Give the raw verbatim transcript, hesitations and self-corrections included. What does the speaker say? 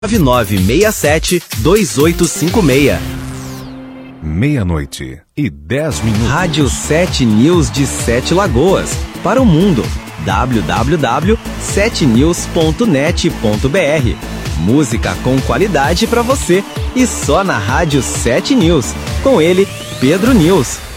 nove nove seis sete dois oito cinco seis. Meia-noite e dez minutos. Rádio sete News de Sete Lagoas. Para o mundo. w w w ponto sete news ponto net ponto b r. Música com qualidade para você. E só na Rádio sete News. Com ele, Pedro News.